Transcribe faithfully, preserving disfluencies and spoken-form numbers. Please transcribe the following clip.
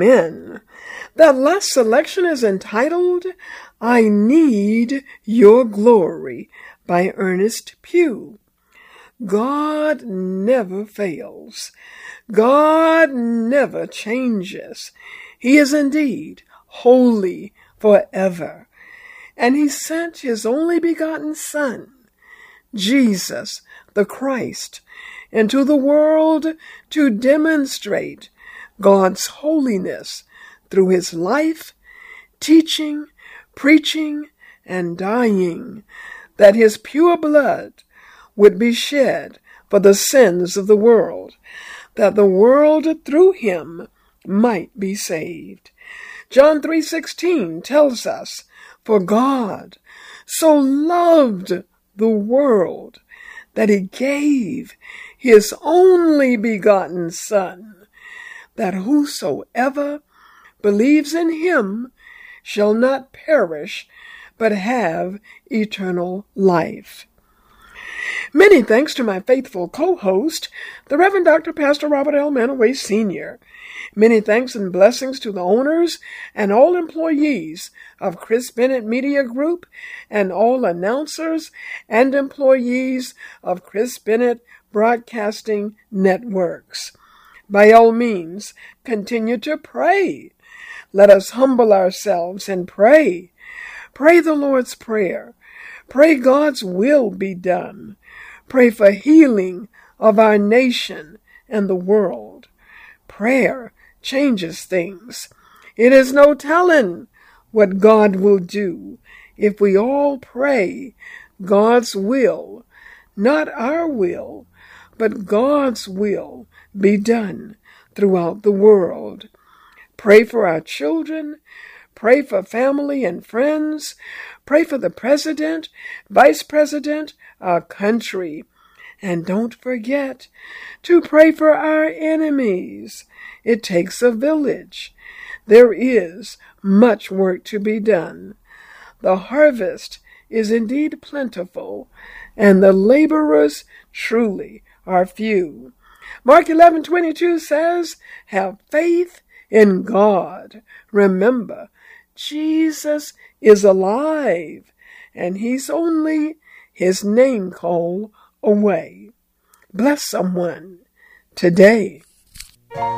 Amen. That last selection is entitled, I Need Your Glory by Ernest Pugh. God never fails. God never changes. He is indeed holy forever. And he sent his only begotten Son, Jesus the Christ, into the world to demonstrate God's holiness through his life, teaching, preaching, and dying, that his pure blood would be shed for the sins of the world, that the world through him might be saved. John three sixteen tells us, for God so loved the world that he gave his only begotten Son, that whosoever believes in him shall not perish, but have eternal life. Many thanks to my faithful co-host, the Reverend Doctor Pastor Robert L. Manaway, Senior Many thanks and blessings to the owners and all employees of Chris Bennett Media Group and all announcers and employees of Chris Bennett Broadcasting Networks. By all means, continue to pray. Let us humble ourselves and pray. Pray the Lord's Prayer. Pray God's will be done. Pray for healing of our nation and the world. Prayer changes things. It is no telling what God will do if we all pray God's will, not our will, but God's will be done throughout the world. Pray for our children. Pray for family and friends. Pray for the president, vice president, our country. And don't forget to pray for our enemies. It takes a village. There is much work to be done. The harvest is indeed plentiful, and the laborers truly are few. Mark eleven twenty-two says, have faith in God. Remember, Jesus is alive, and he's only his name call away. Bless someone today.